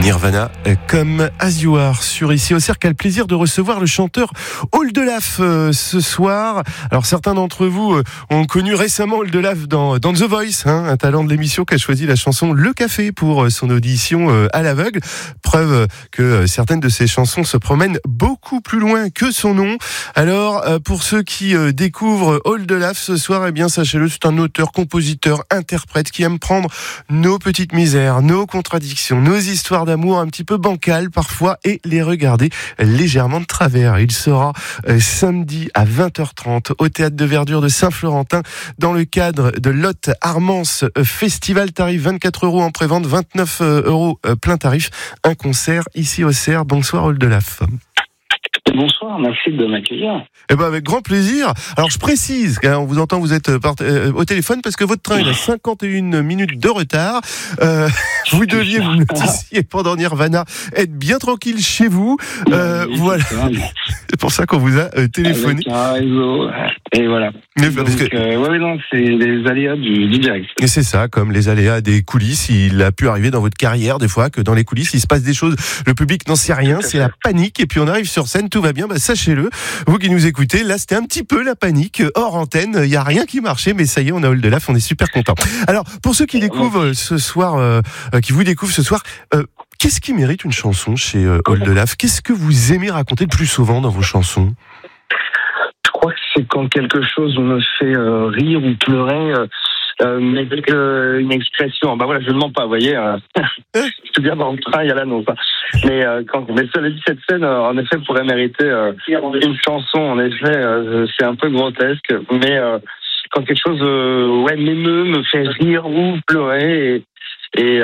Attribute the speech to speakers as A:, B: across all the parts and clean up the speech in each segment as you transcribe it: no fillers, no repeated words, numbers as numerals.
A: Nirvana, comme As You Are sur Ici au Cercle. Quel plaisir de recevoir le chanteur Oldelaf ce soir. Alors certains d'entre vous ont connu récemment Oldelaf dans The Voice, un talent de l'émission qui a choisi la chanson Le Café pour son audition à l'aveugle. Preuve que certaines de ses chansons se promènent beaucoup plus loin que son nom. Alors pour ceux qui découvrent Oldelaf ce soir, eh bien sachez-le, c'est un auteur, compositeur, interprète qui aime prendre nos petites misères, nos contradictions, nos histoires d'amour un petit peu bancales parfois et les regarder légèrement de travers. Il sera samedi à 20h30 au Théâtre de Verdure de Saint-Florentin dans le cadre de Lot Armance Festival. Tarif 24 € en prévente, 29 € plein tarif. Un concert ici au Cerf. Bonsoir Oldelaf.
B: Bonsoir, merci de m'accueillir.
A: Eh ben avec grand plaisir. Alors je précise, on vous entend, vous êtes au téléphone parce que votre train il a 51 minutes de retard. Vous deviez, vous me disiez pendant Nirvana, être bien tranquille chez vous. Voilà. C'est pour ça qu'on vous a téléphoné.
B: Avec un réseau. Et voilà.
A: Mais,
B: donc,
A: parce que...
B: non, c'est les aléas du direct.
A: Et c'est ça, comme les aléas des coulisses. Il a pu arriver dans votre carrière des fois que dans les coulisses il se passe des choses. Le public n'en sait rien, c'est la panique. Et puis on arrive sur scène, tout va bien. Bah, sachez-le, vous qui nous écoutez, là c'était un petit peu la panique hors antenne. Il y a rien qui marchait, mais ça y est, on a Oldelaf, on est super content. Alors pour ceux qui découvrent ce soir, qui vous découvrent ce soir. Qu'est-ce qui mérite une chanson chez Oldelaf ? Qu'est-ce que vous aimez raconter le plus souvent dans vos chansons ?
B: Je crois que c'est quand quelque chose me fait rire ou pleurer, mais avec une expression. Bah voilà, je ne mens pas, vous voyez. Je suis bien dans le train, il y a l'annonce. Mais cela dit, cette scène, en effet, pourrait mériter une chanson. En effet, c'est un peu grotesque, mais quand quelque chose m'émeut, me fait rire ou pleurer. Et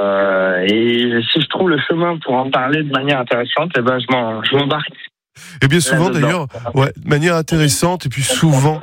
B: si je trouve le chemin pour en parler de manière intéressante, eh ben je m'embarque.
A: Et bien souvent d'ailleurs, de manière intéressante et puis souvent.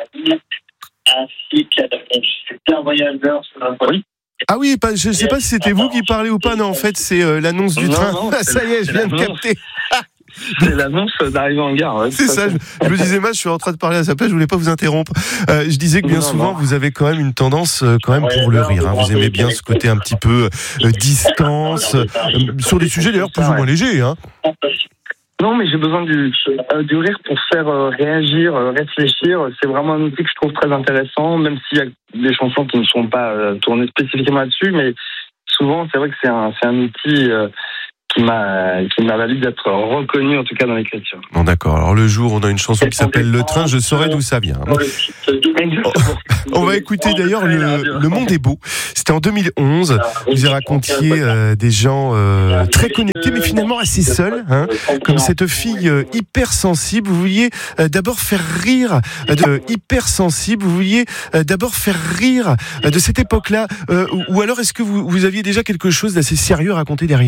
B: Oui.
A: Ah oui, je ne sais pas si c'était vous qui parlez ou pas. Non, en fait, c'est l'annonce du train. Ça y est, je viens de capter.
B: C'est l'annonce d'arrivée en gare. Ouais,
A: c'est ça, je me disais, je suis en train de parler à sa place, je voulais pas vous interrompre. Je disais que bien souvent, vous avez quand même une tendance pour le rire. Vous aimez bien ce côté un petit peu distance, sur des sujets d'ailleurs plus ou moins légers.
B: Non, mais j'ai besoin du rire pour faire réagir, réfléchir. C'est vraiment un outil que je trouve très intéressant, même s'il y a des chansons qui ne sont pas tournées spécifiquement là-dessus, mais souvent, c'est vrai que c'est un outil qui m'a valu d'être reconnu, en tout cas dans l'écriture.
A: Bon, d'accord. Alors le jour où on a une chanson qui s'appelle Le Train, je saurai d'où ça vient. On va écouter d'ailleurs Le Monde est beau. C'était en 2011. Vous racontiez des gens très connectés, mais finalement assez seuls, comme cette fille hypersensible. Vous vouliez d'abord faire rire de hypersensible. Vous vouliez d'abord faire rire de cette époque-là, ou alors est-ce que vous aviez déjà quelque chose d'assez sérieux à raconter derrière ?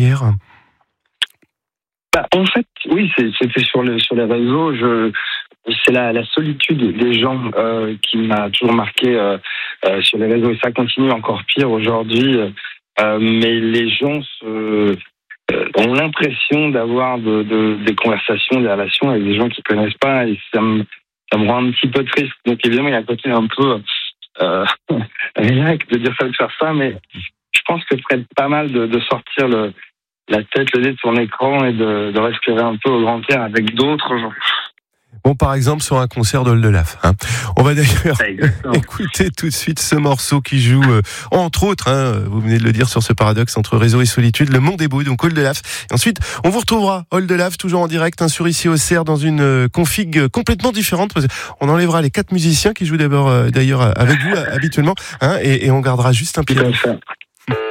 B: En fait, oui, c'était sur les réseaux. C'est la solitude des gens qui m'a toujours marqué sur les réseaux, et ça continue encore pire aujourd'hui. Mais les gens ont l'impression d'avoir des conversations, des relations avec des gens qu'ils connaissent pas, et ça me rend un petit peu triste. Donc évidemment, il y a un côté un peu réac de dire ça, de faire ça, mais je pense que ce serait pas mal de sortir la tête, le nez de son écran et de respirer un peu au grand air avec d'autres gens.
A: Bon, par exemple, sur un concert d'Oldelaf. On va d'ailleurs écouter tout de suite ce morceau qui joue, entre autres, vous venez de le dire, sur ce paradoxe entre réseau et solitude, Le Monde est beau, donc Oldelaf. Et ensuite, on vous retrouvera Oldelaf, toujours en direct, sur Ici au Cerf, dans une config complètement différente. On enlèvera les 4 musiciens qui jouent d'ailleurs avec vous habituellement, et on gardera juste un piano.